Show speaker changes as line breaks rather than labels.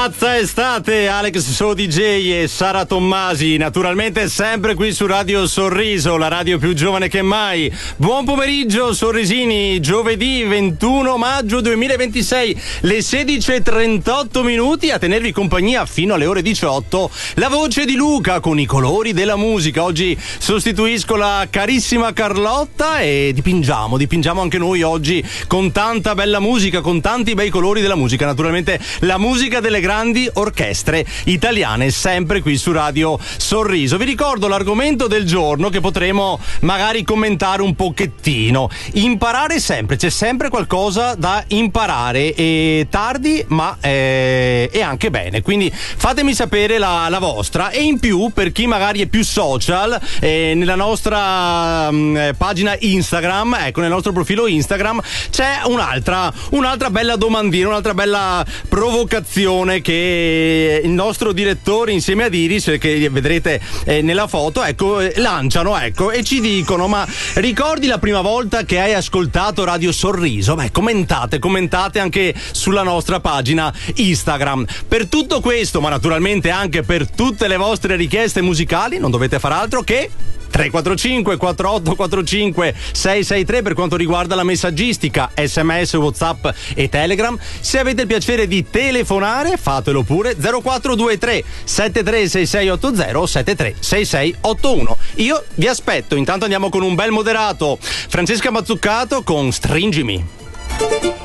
Pazza estate, Alex So DJ e Sara Tommasi, naturalmente sempre qui su Radio Sorriso, la radio più giovane che mai. Buon pomeriggio sorrisini, giovedì 21 maggio 2026, le 16:38 minuti, a tenervi compagnia fino alle ore 18, la voce di Luca con i colori della musica. Oggi sostituisco la carissima Carlotta e dipingiamo anche noi oggi con tanta bella musica, con tanti bei colori della musica, naturalmente la musica delle grandi orchestre italiane, sempre qui su Radio Sorriso. Vi ricordo l'argomento del giorno che potremo magari commentare un pochettino. Imparare sempre, c'è sempre qualcosa da imparare, e tardi ma e anche bene, quindi fatemi sapere la vostra. E in più, per chi magari è più social, nella nostra pagina Instagram, ecco, nel nostro profilo Instagram c'è un'altra bella domandina, un'altra bella provocazione che il nostro direttore insieme ad Iris, che vedrete nella foto, ecco, lanciano, ecco, e ci dicono: ma ricordi la prima volta che hai ascoltato Radio Sorriso? Beh, commentate anche sulla nostra pagina Instagram. Per tutto questo, ma naturalmente anche per tutte le vostre richieste musicali, non dovete far altro che 345 4845 663 per quanto riguarda la messaggistica, SMS, WhatsApp e Telegram. Se avete il piacere di telefonare, fatelo pure, 0423 736680 736681. Io vi aspetto. Intanto andiamo con un bel moderato, Francesca Mazzuccato con Stringimi.